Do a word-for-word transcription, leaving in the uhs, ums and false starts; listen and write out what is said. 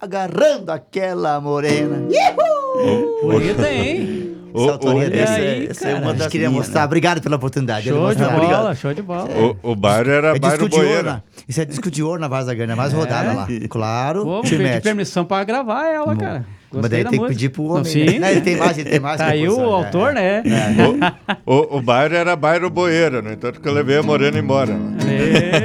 agarrando aquela morena. Ihu! Bonita, hein? Essa autoria o- dessa, aí, essa é cara. uma A gente das queria minhas, mostrar. né? Obrigado pela oportunidade. Show de Mostrar. bola, Obrigado. show de bola. O, o bairro era É bairro disco de ouro, Boeira. né? Isso é disco de ouro na Vaza Grande, é mais rodada lá. Claro, Pô, vou te pedir mete. permissão pra gravar ela, cara. Mas Gostei daí da tem que música. pedir pro Não, homem. sim. Né? Não, ele tem mais, ele tem mais. Tá aí o composição, autor, né? O, o, o bairro era bairro Boeira, no entanto que eu levei a Morena embora. É.